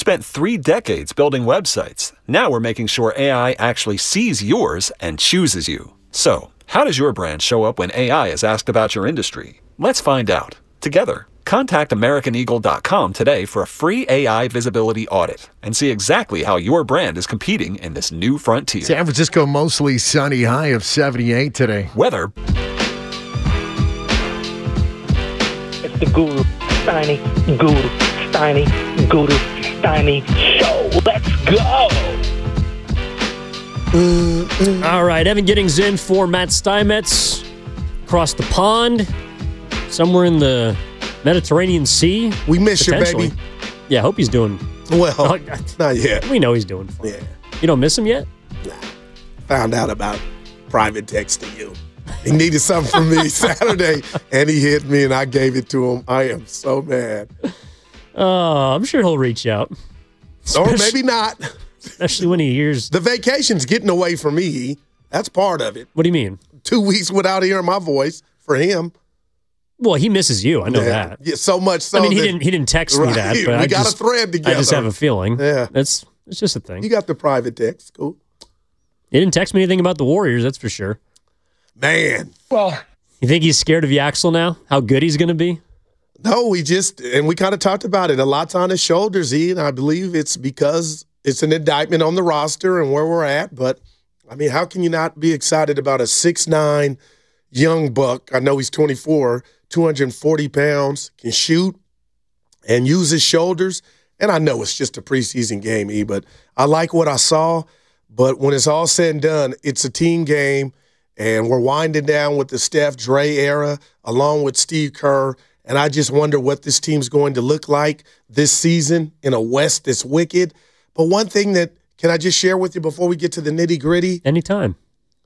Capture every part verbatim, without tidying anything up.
spent three decades building websites. Now we're making sure A I actually sees yours and chooses you. So, how does your brand show up when A I is asked about your industry? Let's find out. Together, contact American Eagle dot com today for a free A I visibility audit and see exactly how your brand is competing in this new frontier. San Francisco mostly sunny, high of seventy-eight today. Weather. It's the Guru Steiny, Guru Steiny, Guru Steiny show. Let's go. Mm, mm. All right, Evan Giddings in for Matt Steinmetz. Across the pond, somewhere in the Mediterranean Sea. We miss you, baby. Yeah, I hope he's doing well. Oh, not yet. We know he's doing fine. Yeah. You don't miss him yet? Nah. Found out about private texting you. He needed something from me Saturday, and he hit me, and I gave it to him. I am so mad. Uh, I'm sure he'll reach out. Or maybe not. Especially when he hears... The vacation's getting away from me. That's part of it. What do you mean? Two weeks without hearing my voice for him. Well, he misses you. I know yeah. that. Yeah, so much so I mean, he that, didn't. He didn't text right, me that. But we I got just, a thread together. I just have a feeling. Yeah, that's it's just a thing. You got the private text. Cool. He didn't text me anything about the Warriors. That's for sure. Man, well, you think he's scared of Yaxel now? How good he's going to be? No, he just and we kind of talked about it. A lot's on his shoulders, E, and I believe it's because it's an indictment on the roster and where we're at. But I mean, how can you not be excited about a six nine young buck? I know he's twenty-four. two hundred forty pounds, can shoot and use his shoulders. And I know it's just a preseason game, E, but I like what I saw. But when it's all said and done, it's a team game, and we're winding down with the Steph Dre era along with Steve Kerr. And I just wonder what this team's going to look like this season in a West that's wicked. But one thing that, can I just share with you before we get to the nitty-gritty? Anytime.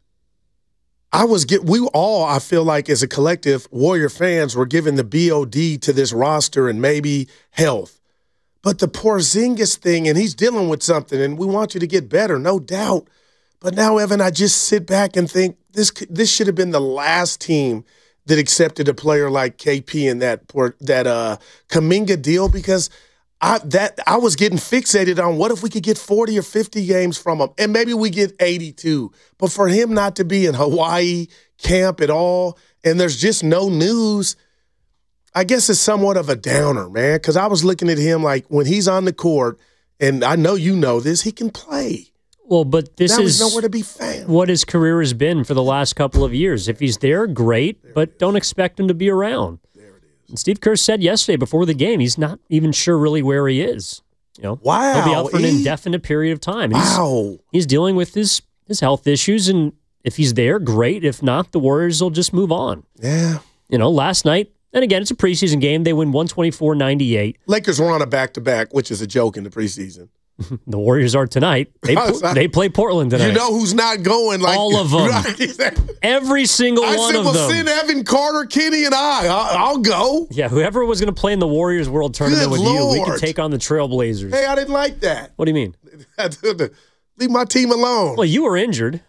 I was get we all, I feel like as a collective, Warrior fans were giving the B O D to this roster and maybe health. But the Porzingis thing, and he's dealing with something, and we want you to get better, no doubt. But now, Evan, I just sit back and think this this should have been the last team that accepted a player like K P in that that uh, Kuminga deal, because I that I was getting fixated on what if we could get forty or fifty games from him, and maybe we get eighty-two. But for him not to be in Hawaii camp at all, and there's just no news, I guess it's somewhat of a downer, man, because I was looking at him like when he's on the court, and I know you know this, he can play. Well, but this now is nowhere to be found. What his career has been for the last couple of years. If he's there, great, there but don't expect him to be around. There it is. And Steve Kerr said yesterday before the game, he's not even sure really where he is. You know, wow, he'll be out for an he, indefinite period of time. He's, wow, he's dealing with his his health issues, and if he's there, great. If not, the Warriors will just move on. Yeah, you know, last night. And again, it's a preseason game. They win one twenty-four ninety-eight. Lakers were on a back-to-back, which is a joke in the preseason. The Warriors are tonight. They they play Portland tonight. You know who's not going? Like all of them. Right? Every single I one said, of well, them. send Evan Carter, Kenny, and I. I'll, I'll go. Yeah, whoever was going to play in the Warriors World Tournament Good with Lord. you, we could take on the Trailblazers. Hey, I didn't like that. What do you mean? Leave my team alone. Well, you were injured.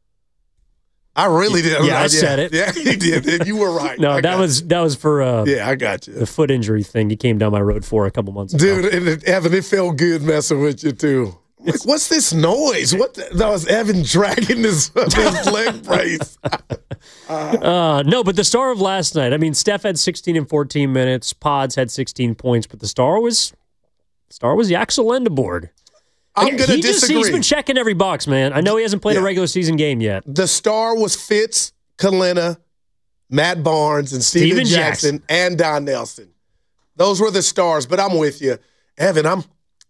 I really did. Yeah, right? I said it. Yeah, you did. You were right. No, I that was you. that was for uh, yeah, I got you. The foot injury thing you came down my road for a couple months ago. Dude, and it, Evan, it felt good messing with you too. Like, what's this noise? What the, that was Evan dragging his, his leg brace. uh, uh, no, but the star of last night. I mean, Steph had sixteen in fourteen minutes. Pods had sixteen points, but the star was star was Yaxel Lendeborg. I'm going to disagree. Just, he's been checking every box, man. I know he hasn't played yeah. a regular season game yet. The star was Fitz, Kalina, Matt Barnes, and Steven, Steven Jackson, Jackson, and Don Nelson. Those were the stars, but I'm with you. Evan, I'm.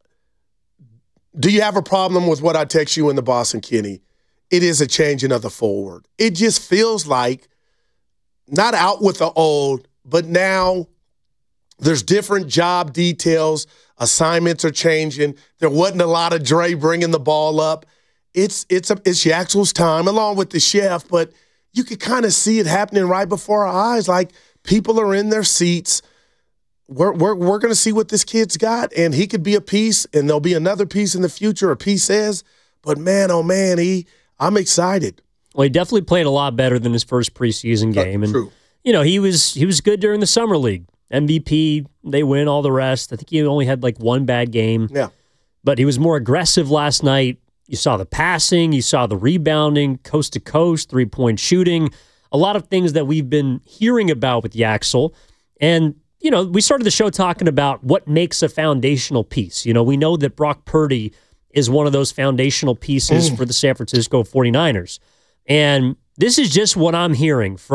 Do you have a problem with what I text you in the Boston, Kenny? It is a changing of the forward. It just feels like not out with the old, but now there's different job details. Assignments are changing. There wasn't a lot of Dre bringing the ball up. It's it's a, it's Yaxel's time, along with the chef, but you could kind of see it happening right before our eyes. Like, people are in their seats. We're we're we're going to see what this kid's got, and he could be a piece, and there'll be another piece in the future. A piece says, but man, oh man, he I'm excited. Well, he definitely played a lot better than his first preseason game, uh, and true. you know he was he was good during the summer league. M V P, they win all the rest. I think he only had like one bad game. Yeah. but he was more aggressive last night. You saw the passing, you saw the rebounding, coast to coast, three-point shooting, a lot of things that we've been hearing about with Yaxel. And, you know, we started the show talking about what makes a foundational piece. You know, we know that Brock Purdy is one of those foundational pieces mm. for the San Francisco forty-niners. And this is just what I'm hearing from